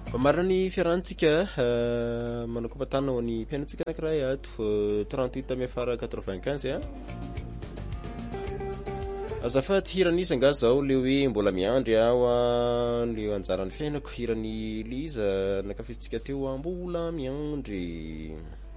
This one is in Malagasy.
Marany fiarantsika manakopatana ny pianantsika anankiray ato 38 amy afara 95 azafady hirany nga zao le hoe mbola miandry aho le anjaran'ny fiainako hirany Liza nakafisitsika teo mbola miandry